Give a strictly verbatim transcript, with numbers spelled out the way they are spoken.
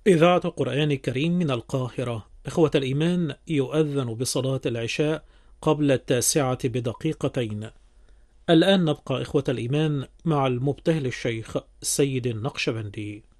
إذاعة قرآن كريم من القاهرة. إخوة الإيمان، يؤذن بصلاة العشاء قبل التاسعة بدقيقتين. الآن نبقى إخوة الإيمان مع المبتهل الشيخ سيد النقشبندي.